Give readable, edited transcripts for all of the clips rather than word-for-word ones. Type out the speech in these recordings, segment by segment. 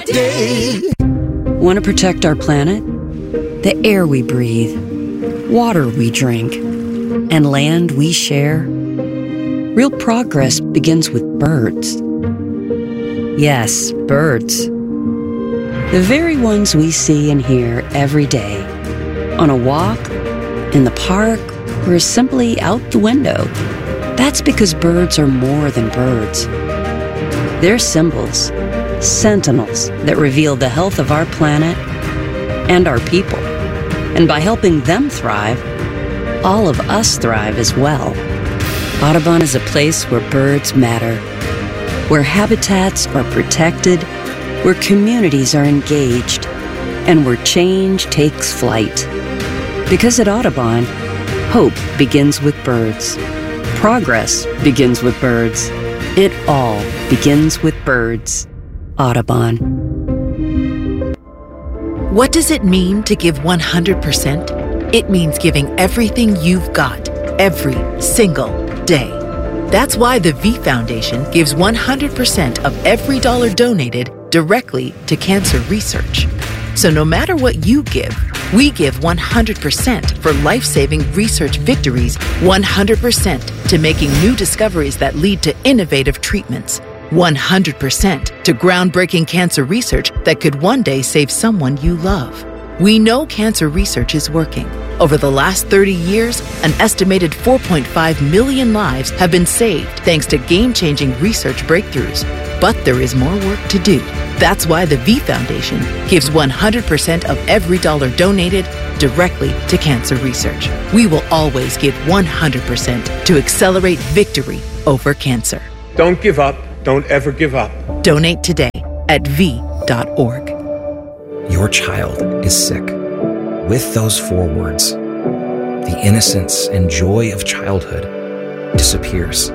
day. Want to protect our planet? The air we breathe, water we drink, and land we share? Real progress begins with birds. Yes, birds. The very ones we see and hear every day. On a walk, in the park, or simply out the window. That's because birds are more than birds. They're symbols, sentinels that reveal the health of our planet and our people. And by helping them thrive, all of us thrive as well. Audubon is a place where birds matter, where habitats are protected, where communities are engaged, and where change takes flight. Because at Audubon, hope begins with birds. Progress begins with birds. It all begins with birds. Audubon. What does it mean to give 100%? It means giving everything you've got, every single day. That's why the V Foundation gives 100% of every dollar donated directly to cancer research. So no matter what you give, we give 100% for life-saving research victories, 100% to making new discoveries that lead to innovative treatments, 100% to groundbreaking cancer research that could one day save someone you love. We know cancer research is working. Over the last 30 years, an estimated 4.5 million lives have been saved thanks to game-changing research breakthroughs. But there is more work to do. That's why the V Foundation gives 100% of every dollar donated directly to cancer research. We will always give 100% to accelerate victory over cancer. Don't give up. Don't ever give up. Donate today at v.org. Your child is sick. With those 4 words, the innocence and joy of childhood disappears.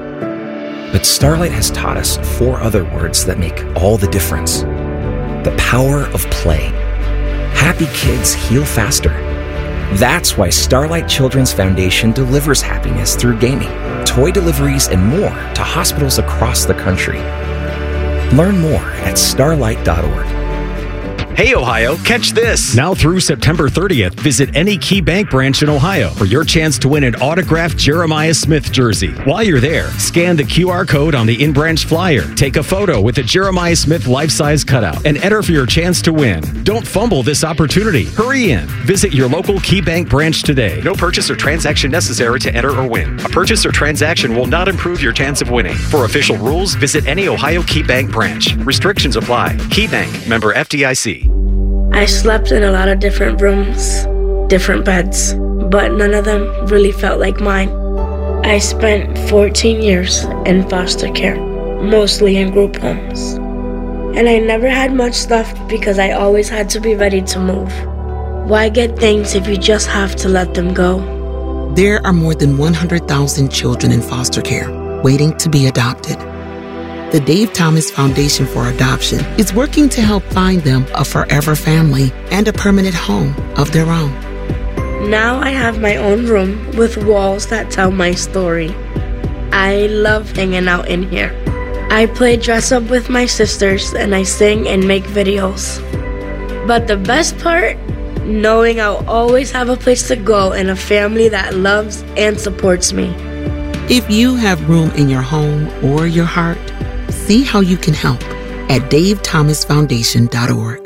But Starlight has taught us 4 other words that make all the difference. The power of play. Happy kids heal faster. That's why Starlight Children's Foundation delivers happiness through gaming, toy deliveries, and more to hospitals across the country. Learn more at starlight.org. Hey, Ohio, catch this. Now through September 30th, visit any Key Bank branch in Ohio for your chance to win an autographed Jeremiah Smith jersey. While you're there, scan the QR code on the in-branch flyer, take a photo with a Jeremiah Smith life-size cutout, and enter for your chance to win. Don't fumble this opportunity. Hurry in. Visit your local Key Bank branch today. No purchase or transaction necessary to enter or win. A purchase or transaction will not improve your chance of winning. For official rules, visit any Ohio Key Bank branch. Restrictions apply. Key Bank, member FDIC. I slept in a lot of different rooms, different beds, but none of them really felt like mine. I spent 14 years in foster care, mostly in group homes. And I never had much stuff because I always had to be ready to move. Why get things if you just have to let them go? There are more than 100,000 children in foster care waiting to be adopted. The Dave Thomas Foundation for Adoption is working to help find them a forever family and a permanent home of their own. Now I have my own room with walls that tell my story. I love hanging out in here. I play dress up with my sisters and I sing and make videos. But the best part? Knowing I'll always have a place to go and a family that loves and supports me. If you have room in your home or your heart, see how you can help at davethomasfoundation.org.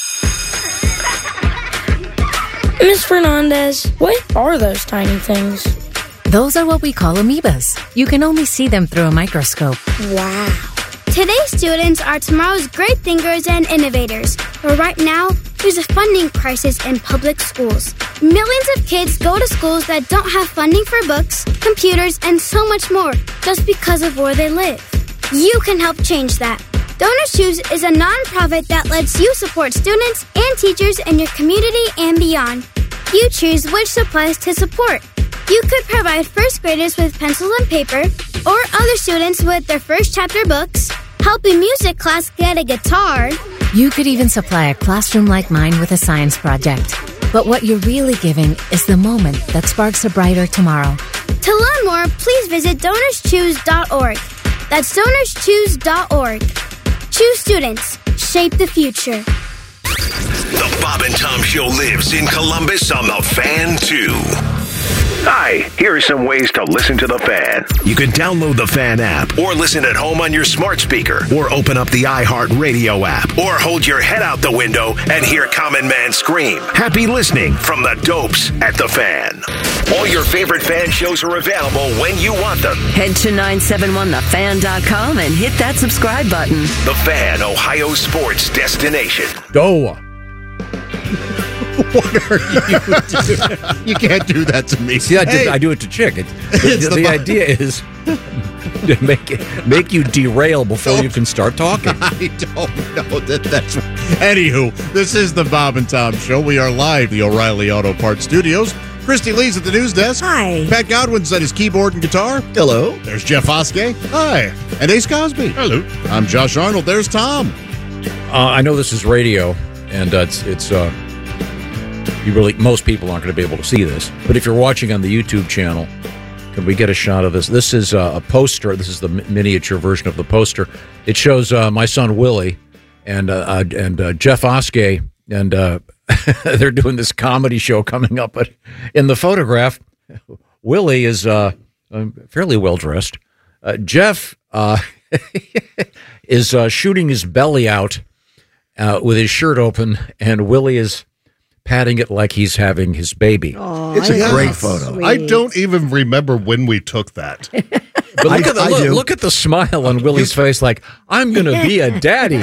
Ms. Fernandez, what are those tiny things? Those are what we call amoebas. You can only see them through a microscope. Wow. Today's students are tomorrow's great thinkers and innovators. But right now, there's a funding crisis in public schools. Millions of kids go to schools that don't have funding for books, computers, and so much more just because of where they live. You can help change that. Donors Choose is a nonprofit that lets you support students and teachers in your community and beyond. You choose which supplies to support. You could provide first graders with pencils and paper, or other students with their first chapter books, help a music class get a guitar. You could even supply a classroom like mine with a science project. But what you're really giving is the moment that sparks a brighter tomorrow. To learn more, please visit DonorsChoose.org. That's DonorsChoose.org. Choose students. shape the future. The Bob and Tom Show lives in Columbus on the Fan, too. Hi, here are some ways to listen to the Fan. You can download the Fan app, or listen at home on your smart speaker, or open up the iHeartRadio app, or hold your head out the window and hear Common Man scream. Happy listening from the Dopes at the Fan. All your favorite Fan shows are available when you want them. Head to 971thefan.com and hit that subscribe button. The Fan, Ohio sports destination. Go. What are you doing? You can't do that to me. See, I do it to Chick. The idea is to make you derail before you can start talking. I don't know that's... Anywho, this is the Bob and Tom Show. We are live at the O'Reilly Auto Parts Studios. Christy Lee's at the news desk. Hi. Pat Godwin's at his keyboard and guitar. Hello. There's Jeff Oskey. Hi. And Ace Cosby. Hello. I'm Josh Arnold. There's Tom. I know this is radio, and it's most people aren't going to be able to see this. But if you're watching on the YouTube channel, can we get a shot of this? This is a poster. This is the miniature version of the poster. It shows my son Willie and Jeff Oskey, and they're doing this comedy show coming up. But in the photograph, Willie is fairly well dressed. Jeff is shooting his belly out with his shirt open, and Willie is patting it like he's having his baby. Oh, it's a great photo. Sweet. I don't even remember when we took that. But look at the smile on Willie's face, like, I'm going to be a daddy.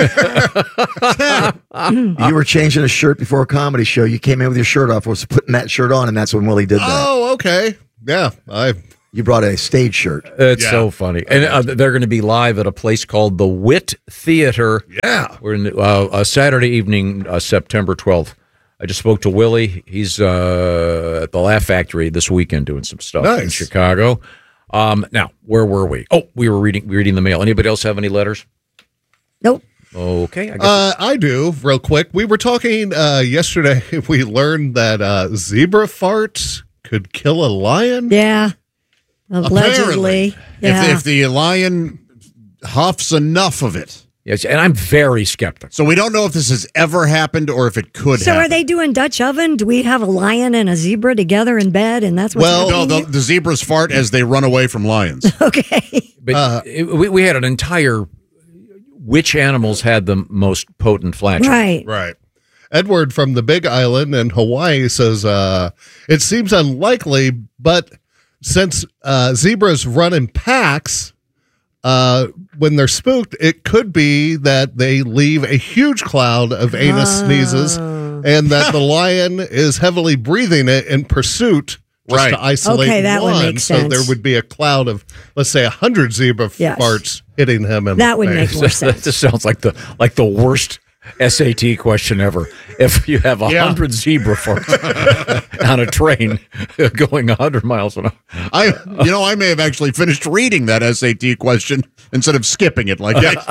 You were changing a shirt before a comedy show. You came in with your shirt off, was putting that shirt on, and that's when Willie did that. Oh, okay. Yeah. You brought a stage shirt. It's so funny. And they're going to be live at a place called the Wit Theater. Yeah. We're in Saturday evening, September 12th. I just spoke to Willie. He's at the Laugh Factory this weekend doing some stuff in Chicago. Now, where were we? Oh, we were reading the mail. Anybody else have any letters? Nope. Okay. I guess I do, real quick. We were talking yesterday. We learned that zebra farts could kill a lion. Yeah. Allegedly. Yeah. If the lion huffs enough of it. Yes, and I'm very skeptical. So we don't know if this has ever happened or if it could So happen. are they doing Dutch oven? Do we have a lion and a zebra together in bed, and that's what's happening? No, the zebras fart as they run away from lions. Okay. But we had an entire which animals had the most potent flatulence. Right. Edward from the Big Island in Hawaii says, it seems unlikely, but since zebras run in packs, when they're spooked, it could be that they leave a huge cloud of anus sneezes and that the lion is heavily breathing it in pursuit just to isolate that one. would make So sense. there would be a cloud of, let's say, 100 zebra farts hitting him in That the would face. make more sense. That just sounds like the worst SAT question ever. If you have 100 zebra farts on a train going 100 miles an hour. I may have actually finished reading that SAT question instead of skipping it like that.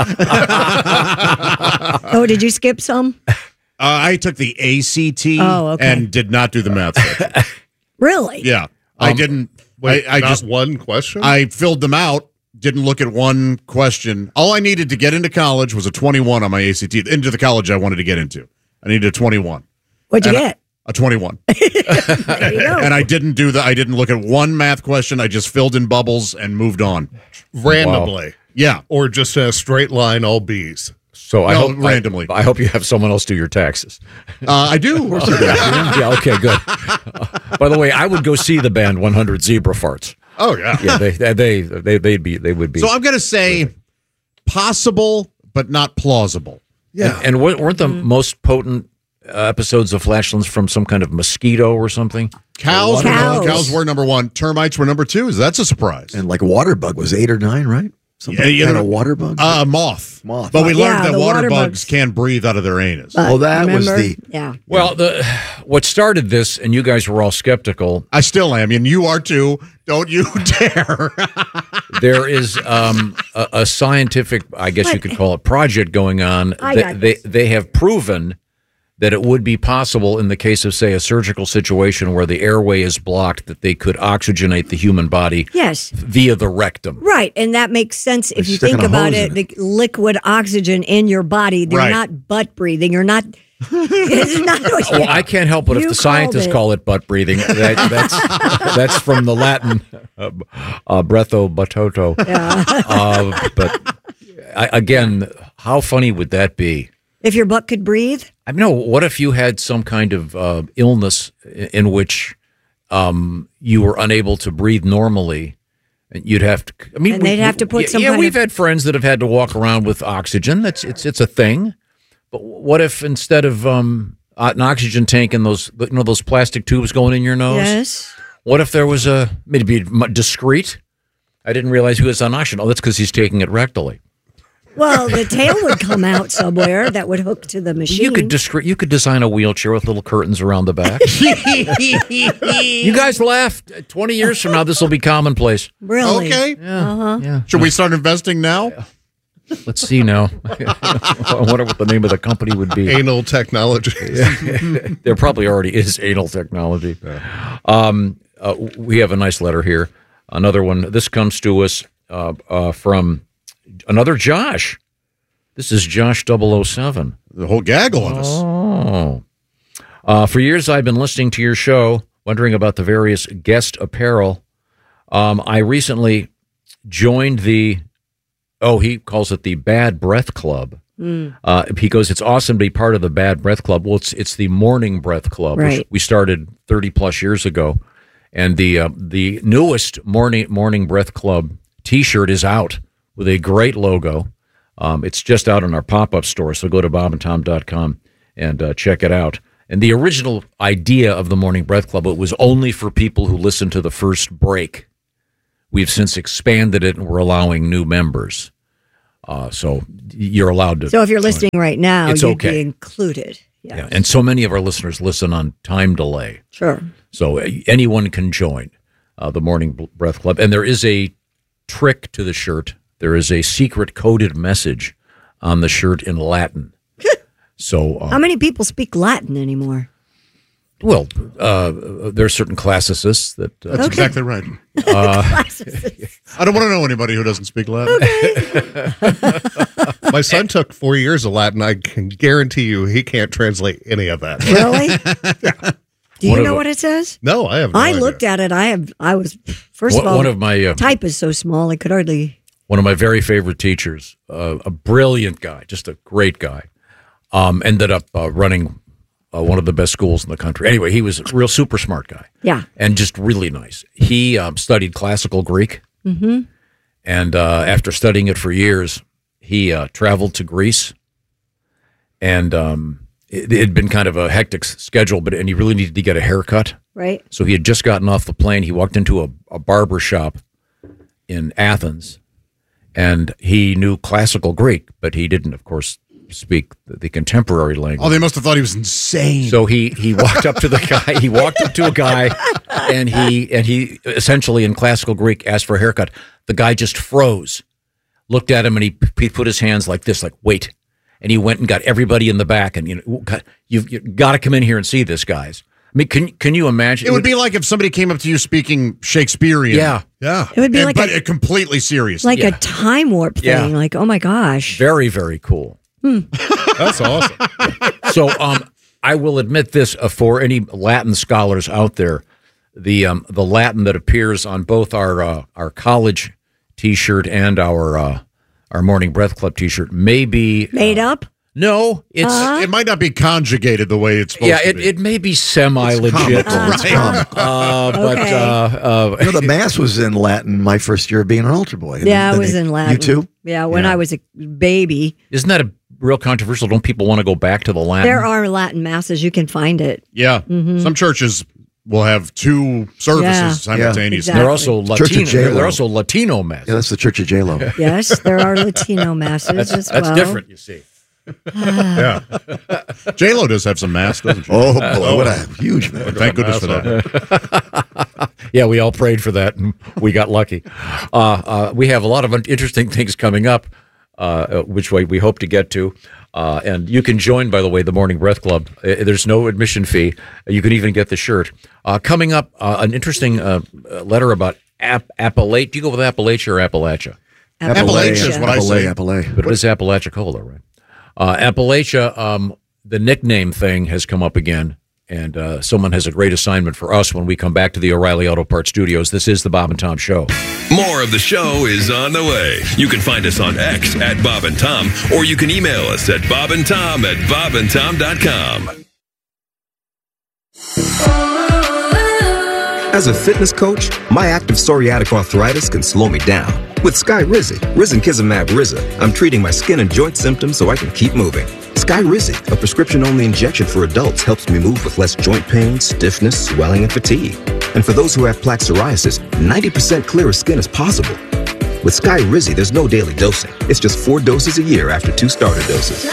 Oh, did you skip some? I took the ACT okay. and did not do the math section. Really? Yeah. I didn't. Wait, I not just one question? I filled them out. Didn't look at one question. All I needed to get into college was a 21 on my ACT. Into the college I wanted to get into. I needed a 21. What'd you get? A 21. There you go. And I didn't look at one math question. I just filled in bubbles and moved on. Randomly. Wow. Yeah. Or just in a straight line, all B's. So I hope randomly. I hope you have someone else do your taxes. I do. Yeah, okay, good. By the way, I would go see the band 100 Zebra Farts. Oh yeah. Yeah, they would be. So I'm going to say possible, but not plausible. Yeah. And weren't the most potent episodes of flatulence from some kind of mosquito or something? Cows were number one. Termites were number two. That's a surprise. And like water bug was 8 or 9, right? Kind of water bug? Moth. But we learned that water bugs can breathe out of their anus. Well, that was the... Yeah. Well, what started this, and you guys were all skeptical. I still am, and you are too. Don't you dare. There is a scientific, I guess you could call it, project going on. They have proven that it would be possible in the case of, say, a surgical situation where the airway is blocked, that they could oxygenate the human body Yes. via the rectum. Right, and that makes sense if you sticking think a about hose it. in The liquid oxygen in your body, they're Right. not butt breathing. You're not. It's not Well, I can't help it if You the scientists called it. call it butt breathing. That's from the Latin breatho batoto. But again, how funny would that be? If your butt could breathe, I mean, no, what if you had some kind of illness in which you were unable to breathe normally? And you'd have to. I mean, And they'd have to put some Yeah, kind we've of- had friends that have had to walk around with oxygen. It's a thing. But what if instead of an oxygen tank and those plastic tubes going in your nose? Yes. What if there was maybe discreet? I didn't realize he was on oxygen. Oh, that's because he's taking it rectally. well, the tail would come out somewhere that would hook to the machine. You could design a wheelchair with little curtains around the back. You guys laugh. 20 years from now, this will be commonplace. Really? Okay. Uh-huh. Yeah. Should we start investing now? Let's see now. I wonder what the name of the company would be. Anal technology. There probably already is anal technology. We have a nice letter here. Another one. This comes to us from another Josh. This is Josh 007. The whole gaggle of us. Oh. For years, I've been listening to your show, wondering about the various guest apparel. I recently joined the, he calls it the Bad Breath Club. He goes, it's awesome to be part of the Bad Breath Club. Well, it's the Morning Breath Club, Right. which we started 30 plus years ago. And the newest Morning Breath Club T-shirt is out with a great logo. It's just out in our pop-up store, so go to bobandtom.com and check it out. And the original idea of the Morning Breath Club, it was only for people who listened to the first break. We've since expanded it, and we're allowing new members. So you're allowed to. So if you're listening right now, It's you'd okay. be included. Yeah. Yeah, and so many of our listeners listen on time delay. Sure. So anyone can join the Morning Breath Club. And there is a trick to the shirt. There is a secret coded message on the shirt in Latin. So How many people speak Latin anymore? Well, there are certain classicists that. That's exactly right. I don't want to know anybody who doesn't speak Latin. My son took 4 years of Latin. I can guarantee you he can't translate any of that. Really? Do you One of know the- what it says? No, I have no I idea. looked at it. I was, first of One- all, one of my, type is so small, I could hardly. One of my very favorite teachers, a brilliant guy, just a great guy, ended up running one of the best schools in the country. Anyway, he was a real super smart guy. Yeah. And just really nice. He studied classical Greek. Mm-hmm. And after studying it for years, he traveled to Greece. And it had been kind of a hectic schedule, and he really needed to get a haircut. Right. So he had just gotten off the plane. He walked into a barber shop in Athens, and he knew classical Greek, but he didn't, of course, speak the contemporary language. Oh, they must have thought he was insane. So he walked up to the guy. He walked up to a guy, and he essentially in classical Greek asked for a haircut. The guy just froze, looked at him, and he put his hands like this, like wait. And he went and got everybody in the back, and you've got to come in here and see this, guys. I mean, can you imagine? It would be like if somebody came up to you speaking Shakespearean. Yeah. Yeah. It would be like but a- completely serious. Like a time warp thing. Yeah. Like, oh my gosh. Very, very cool. That's awesome. So I will admit this for any Latin scholars out there, the Latin that appears on both our college T-shirt and our Morning Breath Club T-shirt may be Made up? No, it's it might not be conjugated the way it's supposed to be. it may be semi-legit, It's comical. but You know, the mass was in Latin my first year of being an altar boy. And Yeah, then it was in Latin. You too? Yeah, when I was a baby. Isn't that a real controversial? Don't people want to go back to the Latin? There are Latin masses. You can find it. Yeah. Mhm. Some churches will have two services Yeah. simultaneously. Yeah, They're also Church of Latino. J-Lo. They're also Latino mass. Yeah, that's the Church of J-Lo. Yes, there are Latino masses as well. That's different, you see. Yeah. J-Lo does have some mass, doesn't she? Oh, boy, what a huge man. Thank goodness for that. Yeah, we all prayed for that, and we got lucky. We have a lot of interesting things coming up, which we hope to get to. And you can join, by the way, the Morning Breath Club. There's no admission fee. You can even get the shirt. Coming up, an interesting letter about Appalachia. Do you go with Appalachia or Appalachia? Appalachia is what I say. Appalachia. But it is Apalachicola, right? Appalachia, the nickname thing has come up again. And someone has a great assignment for us when we come back to the O'Reilly Auto Parts studios. This is the Bob and Tom Show. More of the show is on the way. You can find us on X at Bob and Tom, or you can email us at bobandtom@bobandtom.com. As a fitness coach, my active psoriatic arthritis can slow me down. With Skyrizi, Risankizumab Riza, I'm treating my skin and joint symptoms so I can keep moving. Skyrizi, a prescription-only injection for adults, helps me move with less joint pain, stiffness, swelling, and fatigue. And for those who have plaque psoriasis, 90% clearer skin is possible. With Skyrizi, there's no daily dosing. It's just 4 doses a year after 2 starter doses.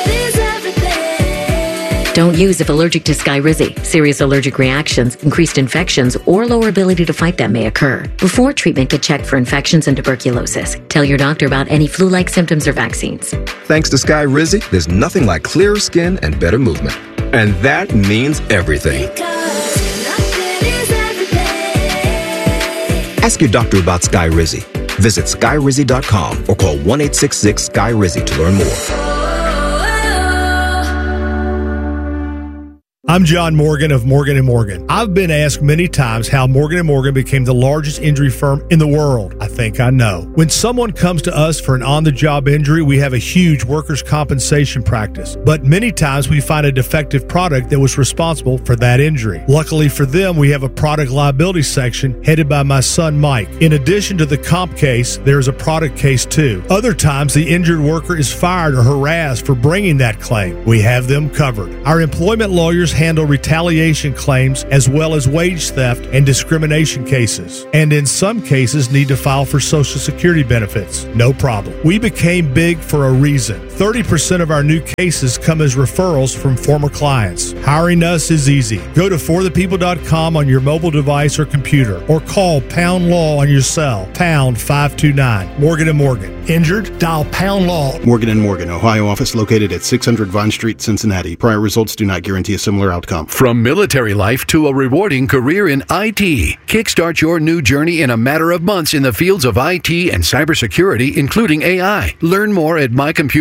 Don't use if allergic to Skyrizi. Serious allergic reactions, increased infections, or lower ability to fight them may occur. Before treatment, get checked for infections and tuberculosis. Tell your doctor about any flu-like symptoms or vaccines. Thanks to Skyrizi, there's nothing like clearer skin and better movement. And that means everything. Ask your doctor about Skyrizi. Visit Skyrizi.com or call 1-866-SKY-RIZI to learn more. I'm John Morgan of Morgan & Morgan. I've been asked many times how Morgan & Morgan became the largest injury firm in the world. I think I know. When someone comes to us for an on-the-job injury, we have a huge workers' compensation practice. But many times we find a defective product that was responsible for that injury. Luckily for them, we have a product liability section headed by my son Mike. In addition to the comp case, there is a product case too. Other times, the injured worker is fired or harassed for bringing that claim. We have them covered. Our employment lawyers handle retaliation claims as well as wage theft and discrimination cases, and in some cases need to file for Social Security benefits. No problem. We became big for a reason. 30% of our new cases come as referrals from former clients. Hiring us is easy. Go to forthepeople.com on your mobile device or computer, or call Pound Law on your cell, pound 529. Morgan & Morgan. Injured? Dial Pound Law. Morgan & Morgan, Ohio office located at 600 Vine Street, Cincinnati. Prior results do not guarantee a similar outcome. From military life to a rewarding career in IT, kickstart your new journey in a matter of months in the fields of IT and cybersecurity, including AI. Learn more at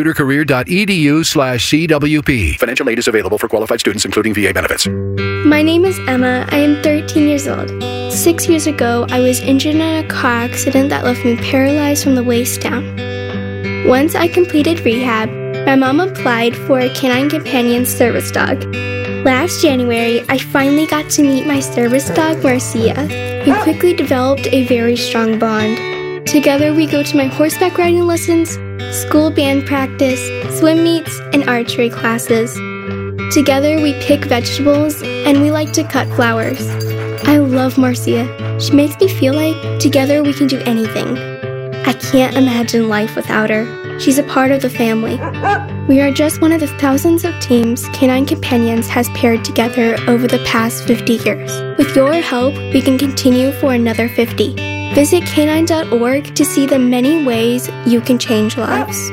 mycomputercareer.edu/CWP. Financial aid is available for qualified students, including VA benefits. My name is Emma. I am 13 years old. 6 years ago, I was injured in a car accident that left me paralyzed from the waist down. Once I completed rehab, my mom applied for a canine companion service dog. Last January, I finally got to meet my service dog, Marcia. We quickly developed a very strong bond. Together, we go to my horseback riding lessons, school band practice, swim meets, and archery classes. Together, we pick vegetables, and we like to cut flowers. I love Marcia. She makes me feel like together we can do anything. I can't imagine life without her. She's a part of the family. We are just one of the thousands of teams Canine Companions has paired together over the past 50 years. With your help, we can continue for another 50. Visit canine.org to see the many ways you can change lives.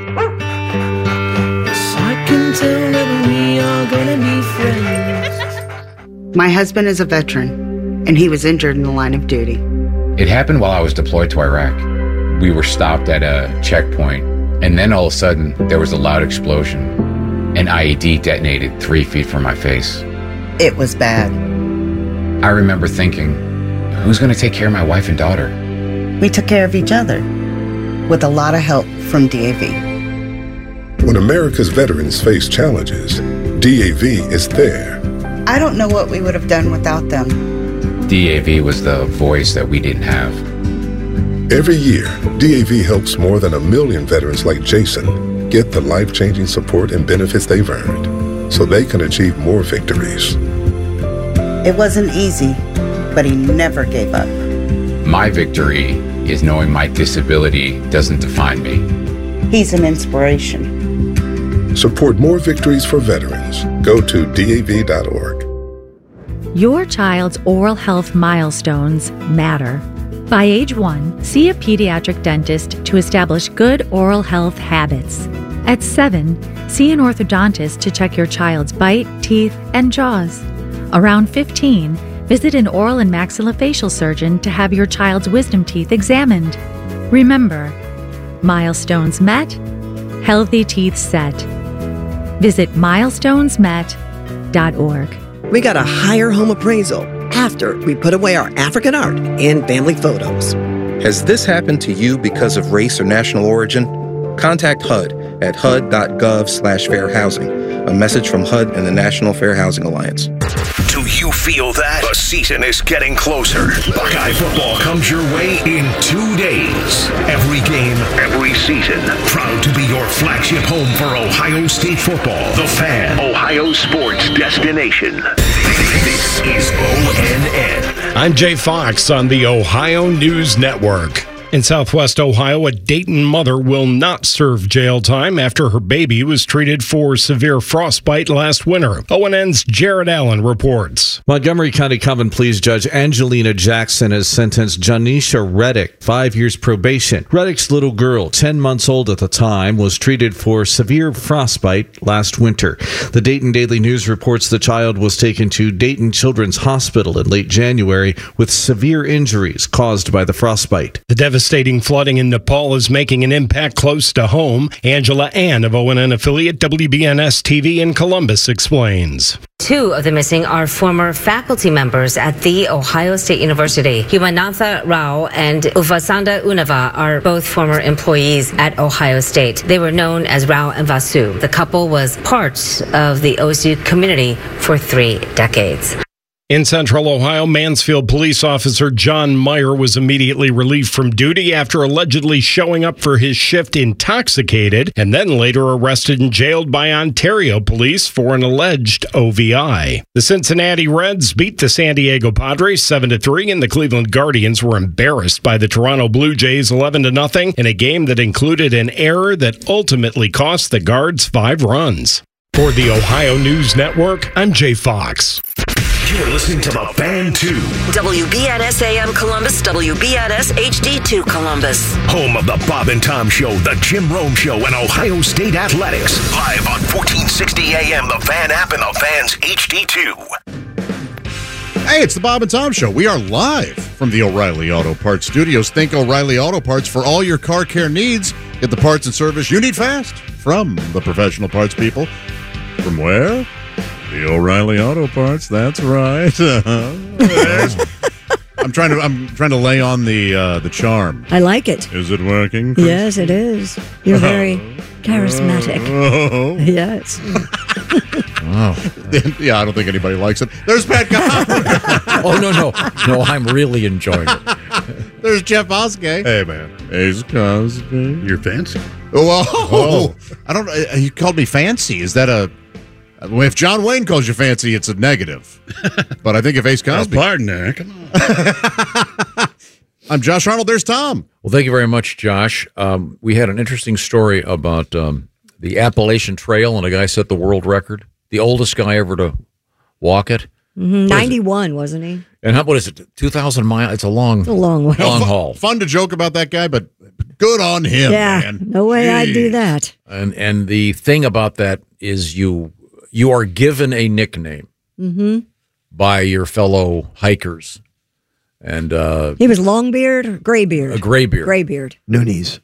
I can tell that we are gonna be friends. My husband is a veteran, and he was injured in the line of duty. It happened while I was deployed to Iraq. We were stopped at a checkpoint, and then all of a sudden, there was a loud explosion. An IED detonated 3 feet from my face. It was bad. I remember thinking, who's going to take care of my wife and daughter? We took care of each other, with a lot of help from DAV. When America's veterans face challenges, DAV is there. I don't know what we would have done without them. DAV was the voice that we didn't have. Every year, DAV helps more than 1 million veterans like Jason get the life-changing support and benefits they've earned so they can achieve more victories. It wasn't easy, but he never gave up. My victory is knowing my disability doesn't define me. He's an inspiration. Support more victories for veterans. Go to DAV.org. Your child's oral health milestones matter. By age 1, see a pediatric dentist to establish good oral health habits. At 7, see an orthodontist to check your child's bite, teeth, and jaws. Around 15, visit an oral and maxillofacial surgeon to have your child's wisdom teeth examined. Remember, milestones met, healthy teeth set. Visit milestonesmet.org. We got a higher home appraisal after we put away our African art and family photos. Has this happened to you because of race or national origin? Contact HUD at hud.gov/fair housing. A message from HUD and the National Fair Housing Alliance. Do you feel that? The season is getting closer. Buckeye football comes your way in 2 days. Every game, every season. Proud to be your flagship home for Ohio State football. The Fan, Ohio sports destination. This is ONN. I'm Jay Fox on the Ohio News Network. In Southwest Ohio, a Dayton mother will not serve jail time after her baby was treated for severe frostbite last winter. ONN's Jared Allen reports. Montgomery County Common Pleas Judge Angelina Jackson has sentenced Janisha Reddick 5 years probation. Reddick's little girl, 10 months old at the time, was treated for severe frostbite last winter. The Dayton Daily News reports the child was taken to Dayton Children's Hospital in late January with severe injuries caused by the frostbite. The devastating flooding in Nepal is making an impact close to home. Angela Ann of ONN affiliate WBNS TV in Columbus explains. 2 of the missing are former faculty members at The Ohio State University. Himanatha Rao and Uvasanda Unava are both former employees at Ohio State. They were known as Rao and Vasu. The couple was part of the OSU community for 3 decades. In Central Ohio, Mansfield police officer John Meyer was immediately relieved from duty after allegedly showing up for his shift intoxicated and then later arrested and jailed by Ontario police for an alleged OVI. The Cincinnati Reds beat the San Diego Padres 7-3, and the Cleveland Guardians were embarrassed by the Toronto Blue Jays 11-0 in a game that included an error that ultimately cost the Guards 5 runs. For the Ohio News Network, I'm Jay Fox. You're listening to The Fan 2. WBNS AM Columbus, WBNS HD2 Columbus. Home of the Bob and Tom Show, The Jim Rome Show, and Ohio State Athletics. Live on 1460 AM, The Fan app, and The Fan's HD2. Hey, it's the Bob and Tom Show. We are live from the O'Reilly Auto Parts Studios. Think O'Reilly Auto Parts for all your car care needs. Get the parts and service you need fast from the professional parts people. From where? The O'Reilly Auto Parts. That's right. I'm trying to lay on the charm. I like it. Is it working? Yes, it is. You're very charismatic. Yes. Wow. Yeah, I don't think anybody likes it. There's Pat Cosby. No, I'm really enjoying it. There's Jeff Oskey. Hey, man. Hey, Cosby. You're fancy. Oh. I don't know. He called me fancy. Is that a... If John Wayne calls you fancy, it's a negative. But I think if Ace Cosby... partner, come on. I'm Josh Arnold. There's Tom. Well, thank you very much, Josh. We had an interesting story about the Appalachian Trail, and a guy set the world record. The oldest guy ever to walk it. 91, wasn't he? And what is it, 2,000 miles? It's a long way. Long haul. Fun to joke about that guy, but good on him, man. No way I'd do that. And the thing about that is you are given a nickname by your fellow hikers. And he was Longbeard or Graybeard? A Graybeard. Graybeard. Noonies.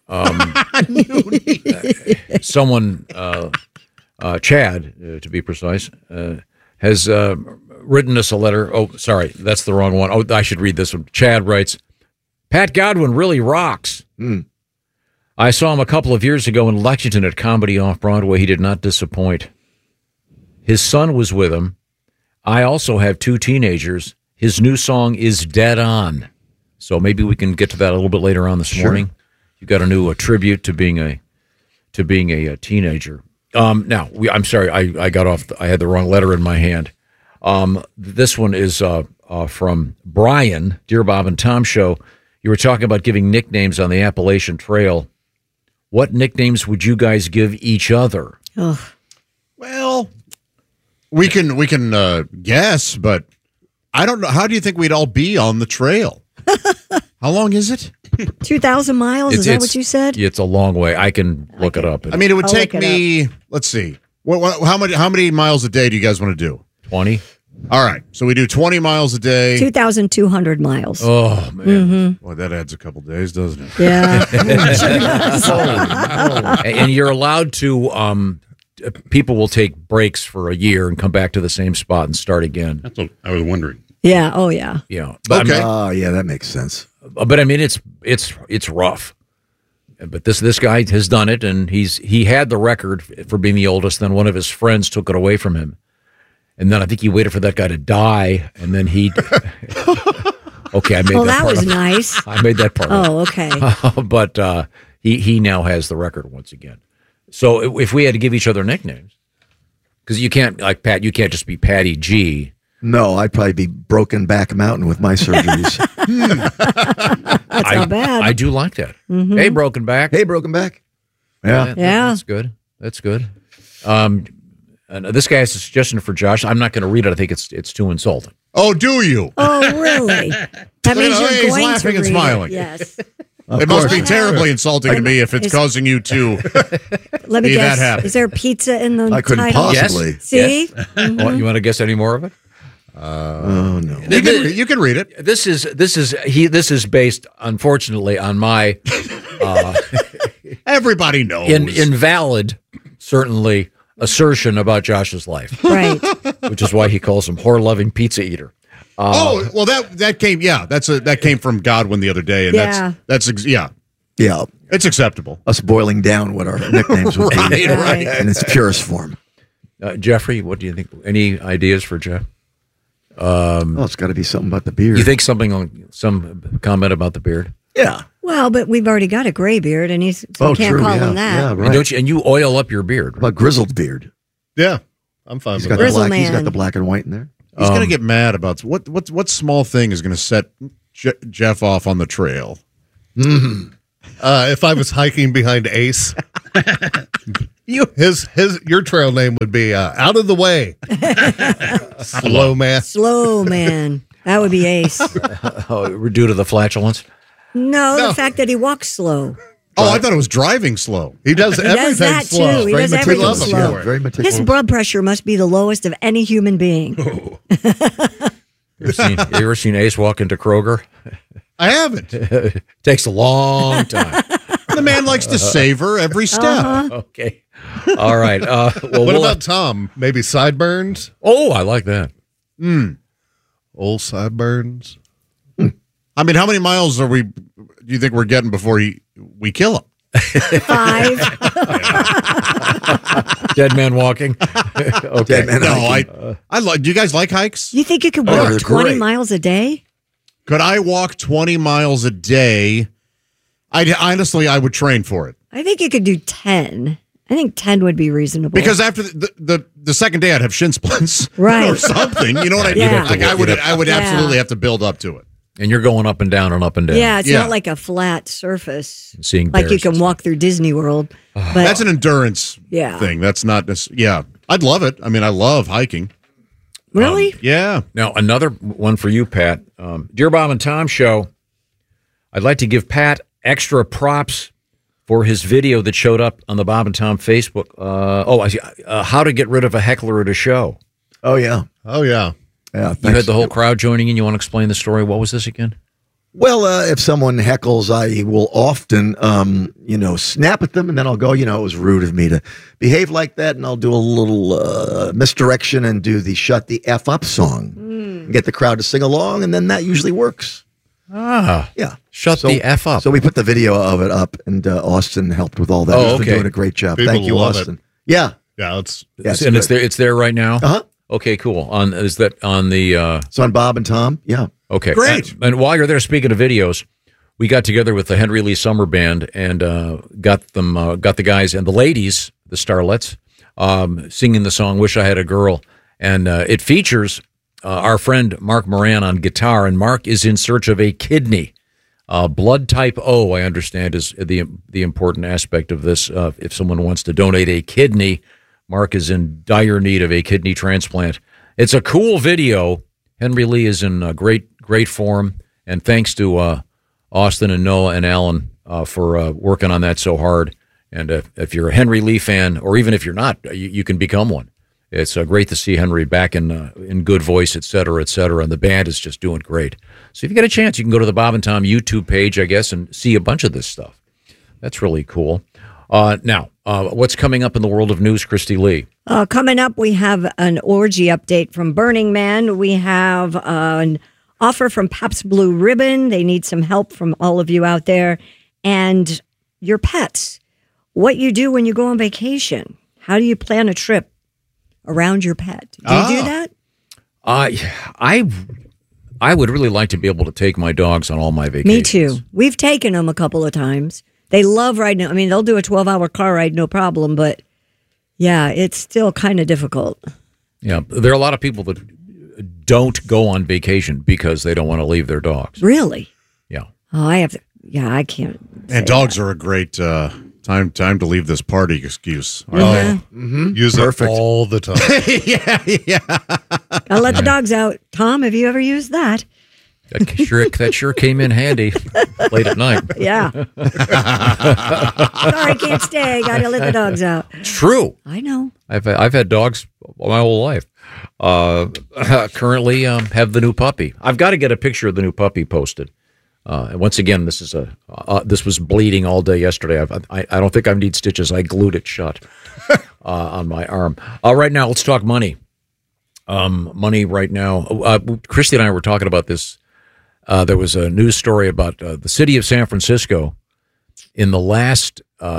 Someone, Chad, to be precise, has written us a letter. Oh, sorry, that's the wrong one. Oh, I should read this one. Chad writes, Pat Godwin really rocks. I saw him a couple of years ago in Lexington at Comedy Off-Broadway. He did not disappoint. His son was with him. I also have 2 teenagers. His new song is Dead On. So maybe we can get to that a little bit later on this morning. You got a new tribute to being a teenager. Now, I'm sorry, I got off. I had the wrong letter in my hand. This one is from Brian, Dear Bob and Tom Show. You were talking about giving nicknames on the Appalachian Trail. What nicknames would you guys give each other? Well, we can guess, but I don't know. How do you think we'd all be on the trail? How long is it? 2,000 miles? Is that what you said? It's a long way. I can look it up. I mean, it would take me. Let's see. How many miles a day do you guys want to do? 20. All right. So we do 20 miles a day. 2,200 miles. Oh man. Mm-hmm. Well, that adds a couple days, doesn't it? Yeah. And you're allowed to. People will take breaks for a year and come back to the same spot and start again. That's what I was wondering. Yeah. Oh, yeah. Yeah. But Okay. Yeah, that makes sense. But I mean, it's rough. But this guy has done it, and he had the record for being the oldest. Then one of his friends took it away from him, and then I think he waited for that guy to die, and then he. Okay, I made Well, that that part was up. nice. I made that part. Oh, okay. But he now has the record once again. So if we had to give each other nicknames, because you can't, like Pat, you can't just be Patty G. No, I'd probably be Broken Back Mountain with my surgeries. That's not bad. I do like that. Mhm. Hey, Broken Back. Hey, Broken Back. Yeah. That's good. That's good. And this guy has a suggestion for Josh. I'm not going to read it. I think it's too insulting. Oh, do you? Oh, really? That means you're He's going laughing to and read smiling. It. Yes. It must be terribly insulting to me if it's Is- causing you to Let me be that guess. happy. Is there pizza in the I couldn't title? possibly. Yes. See? Yes. You want to guess any more of it? Oh no. You can read it. This is based, unfortunately, on my Everybody knows. invalid, certainly, assertion about Josh's life. Right. Which is why he calls him whore-loving pizza eater. Well, that came. Yeah, that came from Godwin the other day, and Yeah. Yeah. it's acceptable. Us boiling down what our nicknames would be Right. in its purest form. Jeffrey, what do you think? Any ideas for Jeff? It's got to be something about the beard. You think some comment about the beard? Yeah. Well, but we've already got a gray beard, and so can't call him that. Yeah, And right. don't you? And you oil up your beard. About grizzled beard. Yeah, I'm fine He's with got, that. the black, Grizzle he's got man. the black and white in there. He's gonna get mad about what small thing is gonna set Jeff off on the trail. If I was hiking behind Ace, your trail name would be Out of the Way. Slow man. Slow man. That would be Ace. Due to the flatulence? No, the fact that he walks slow. Oh, I thought it was driving slow. He does He everything does that slow. too. He Very does everything meticulous. slow. Very meticulous. His blood pressure must be the lowest of any human being. You ever seen Ace walk into Kroger? I haven't. Takes a long time. The man likes to savor every step. Okay. All right. What about Tom? Maybe sideburns? Oh, I like that. Old sideburns. I mean, how many miles do you think we're getting before we kill him? 5. Dead man walking. Okay. Dead man No, hiking. I like. Do you guys like hikes? You think you could Oh, walk they're 20 great. miles a day? Could I walk 20 miles a day? Honestly, I would train for it. I think you could do 10. I think 10 would be reasonable. Because after the second day, I'd have shin splints, Right. or something. You know what I mean? Yeah. Like I would Yeah. absolutely have to build up to it. And you're going up and down and up and down. yeah, it's Yeah. not like a flat surface. Seeing Like you bears can and walk through Disney World. But That's an endurance Yeah. thing. That's not. Yeah, I'd love it. I mean, I love hiking. really? Yeah. Now, another one for you, Pat. Dear Bob and Tom Show, I'd like to give Pat extra props for his video that showed up on the Bob and Tom Facebook. I see. How to get rid of a heckler at a show. Oh, yeah. Oh, yeah. Yeah. You thanks. had the whole crowd joining in. You want to explain the story? What was this again? Well, if someone heckles, I will often, snap at them, and then I'll go, it was rude of me to behave like that, and I'll do a little misdirection and do the Shut the F Up song. And get the crowd to sing along, and then that usually works. Ah. Yeah. Shut the F up. So we put the video of it up, and Austin helped with all that. Oh, He's been okay. doing a great job. People Thank you, love Austin. it. Yeah. Yeah, it's And it's there right now? Uh-huh. Okay, cool. Is that on the... It's on Bob and Tom. Yeah. Okay. Great. And while you're there, speaking of videos, we got together with the Henry Lee Summer Band and got the guys and the ladies, the starlets, singing the song "Wish I Had a Girl," and it features our friend Mark Moran on guitar, and Mark is in search of a kidney. Blood type O, I understand, is the important aspect of this. If someone wants to donate a kidney, Mark is in dire need of a kidney transplant. It's a cool video. Henry Lee is in great form, and thanks to Austin and Noah and Alan for working on that so hard. And if you're a Henry Lee fan, or even if you're not, you can become one. It's great to see Henry back in good voice, et cetera, and the band is just doing great. So if you get a chance, you can go to the Bob and Tom YouTube page, I guess, and see a bunch of this stuff. That's really cool. Now, what's coming up in the world of news, Christy Lee? Coming up, we have an orgy update from Burning Man. We have an offer from Pabst Blue Ribbon. They need some help from all of you out there. And your pets. What you do when you go on vacation. How do you plan a trip around your pet? Do you do that? I would really like to be able to take my dogs on all my vacations. Me too. We've taken them a couple of times. They love riding. I mean, they'll do a 12-hour car ride, no problem. But, yeah, it's still kind of difficult. Yeah, there are a lot of people that don't go on vacation because they don't want to leave their dogs. Really? Yeah. Oh, I have to. Yeah, I can't. And dogs are a great time to leave this party excuse. Use it all the time. yeah. Gotta let the dogs out. Tom, have you ever used that? That sure came in handy late at night. Yeah. Sorry, can't stay. Gotta let the dogs out. True. I know. I've had dogs my whole life. Currently have the new puppy. I've got to get a picture of the new puppy posted. And once again, this was bleeding all day yesterday. I don't think I need stitches. I glued it shut on my arm. Right now, let's talk money. Money right now. Christy and I were talking about this. There was a news story about the city of San Francisco in the last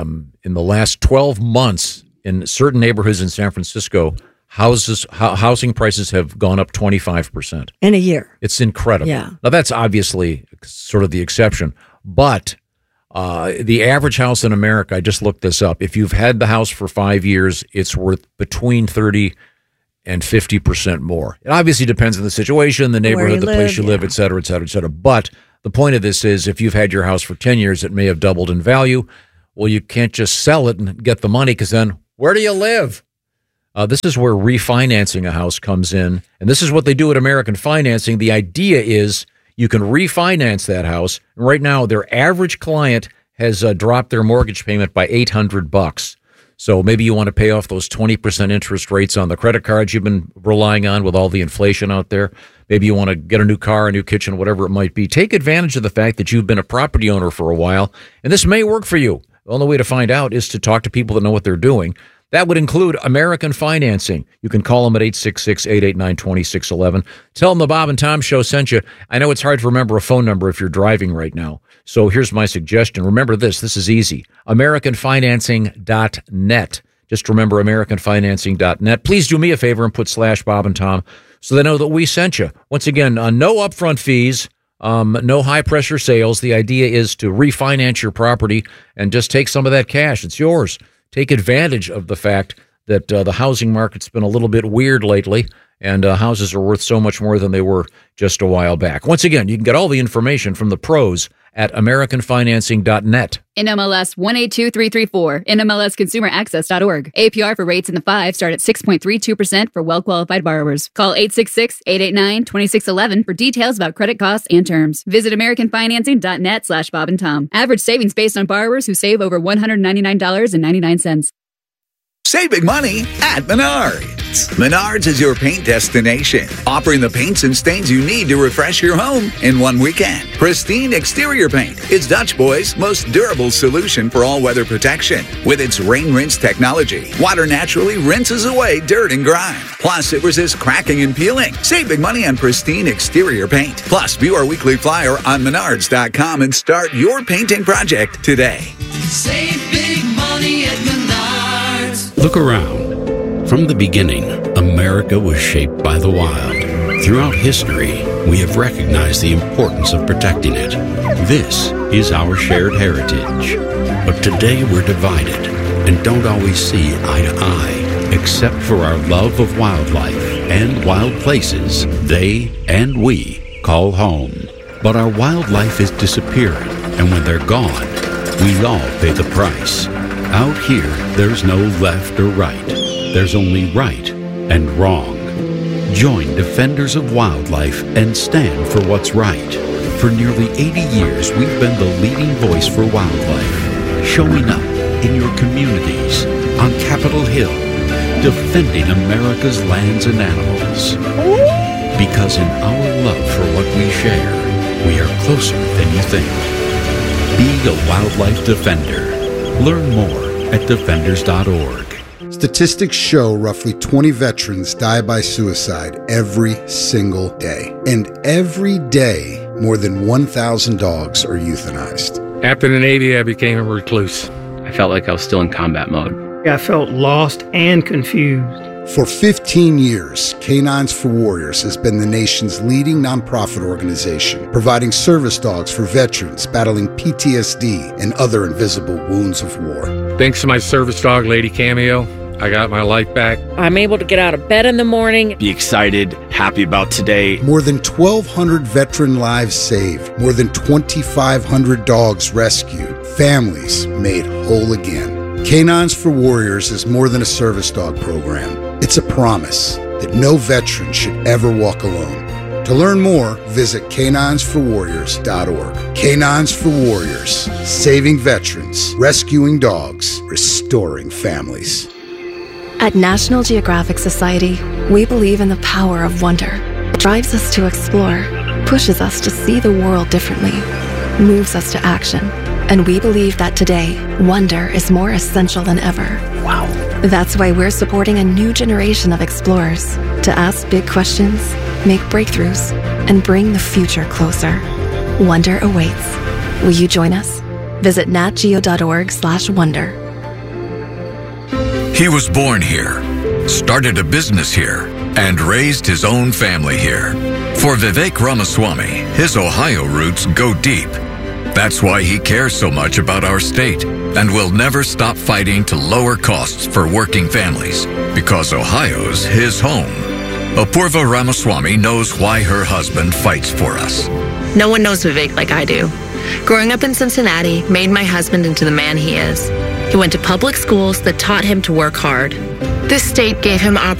12 months in certain neighborhoods in San Francisco. Housing prices have gone up 25% in a year. It's incredible. Yeah. Now that's obviously sort of the exception, but the average house in America, I just looked this up. If you've had the house for 5 years, it's worth between 30 and 50% more. It obviously depends on the situation, the neighborhood, the place you live, et cetera, et cetera, et cetera. But the point of this is, if you've had your house for 10 years, it may have doubled in value. Well, you can't just sell it and get the money, because then where do you live? This is where refinancing a house comes in, and this is what they do at American Financing. The idea is you can refinance that house, and right now their average client has dropped their mortgage payment by $800. So maybe you want to pay off those 20% interest rates on the credit cards you've been relying on with all the inflation out there. Maybe you want to get a new car, a new kitchen, whatever it might be. Take advantage of the fact that you've been a property owner for a while, and this may work for you. The only way to find out is to talk to people that know what they're doing. That would include American Financing. You can call them at 866-889-2611. Tell them the Bob and Tom Show sent you. I know it's hard to remember a phone number if you're driving right now. So here's my suggestion. Remember this. This is easy. AmericanFinancing.net. Just remember AmericanFinancing.net. Please do me a favor and put /Bob and Tom so they know that we sent you. Once again, no upfront fees. No high-pressure sales. The idea is to refinance your property and just take some of that cash. It's yours. Take advantage of the fact that the housing market's been a little bit weird lately, and houses are worth so much more than they were just a while back. Once again, you can get all the information from the pros at AmericanFinancing.net. NMLS 182334, NMLSConsumerAccess.org. APR for rates in the 5 start at 6.32% for well-qualified borrowers. Call 866-889-2611 for details about credit costs and terms. Visit AmericanFinancing.net /Bob and Tom. Average savings based on borrowers who save over $199.99. Save big money at Menards. Menards is your paint destination, offering the paints and stains you need to refresh your home in one weekend. Pristine Exterior Paint is Dutch Boy's most durable solution for all-weather protection. With its rain rinse technology, water naturally rinses away dirt and grime. Plus, it resists cracking and peeling. Save big money on Pristine Exterior Paint. Plus, view our weekly flyer on Menards.com and start your painting project today. Save big money at Menards. Look around. From the beginning, America was shaped by the wild. Throughout history, we have recognized the importance of protecting it. This is our shared heritage. But today we're divided and don't always see eye to eye. Except for our love of wildlife and wild places they and we call home. But our wildlife is disappearing, and when they're gone, we all pay the price. Out here, there's no left or right. There's only right and wrong. Join Defenders of Wildlife and stand for what's right. For nearly 80 years, we've been the leading voice for wildlife, showing up in your communities, on Capitol Hill, defending America's lands and animals. Because in our love for what we share, we are closer than you think. Be a wildlife defender. Learn more at defenders.org. Statistics show roughly 20 veterans die by suicide every single day. And every day, more than 1,000 dogs are euthanized. After the Navy, I became a recluse. I felt like I was still in combat mode. I felt lost and confused. For 15 years, Canines for Warriors has been the nation's leading nonprofit organization, providing service dogs for veterans battling PTSD and other invisible wounds of war. Thanks to my service dog, Lady Cameo, I got my life back. I'm able to get out of bed in the morning. Be excited, happy about today. More than 1,200 veteran lives saved. More than 2,500 dogs rescued. Families made whole again. Canines for Warriors is more than a service dog program. It's a promise that no veteran should ever walk alone. To learn more, visit caninesforwarriors.org. Canines for Warriors, saving veterans, rescuing dogs, restoring families. At National Geographic Society, we believe in the power of wonder. It drives us to explore, pushes us to see the world differently, moves us to action. And we believe that today, wonder is more essential than ever. Wow. That's why we're supporting a new generation of explorers to ask big questions, make breakthroughs, and bring the future closer. Wonder awaits. Will you join us? Visit natgeo.org/wonder. He was born here, started a business here, and raised his own family here. For Vivek Ramaswamy, his Ohio roots go deep. That's why he cares so much about our state and will never stop fighting to lower costs for working families, because Ohio's his home. Apurva Ramaswamy knows why her husband fights for us. No one knows Vivek like I do. Growing up in Cincinnati made my husband into the man he is. He went to public schools that taught him to work hard. This state gave him opportunities